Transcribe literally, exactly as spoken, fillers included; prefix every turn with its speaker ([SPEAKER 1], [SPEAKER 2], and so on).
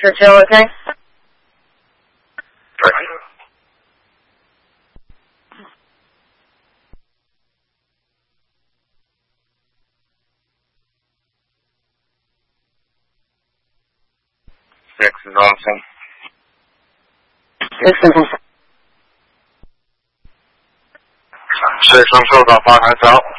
[SPEAKER 1] 是这 OK？
[SPEAKER 2] 对。Six Johnson。
[SPEAKER 1] Six Johnson。
[SPEAKER 2] 水上收到八台早。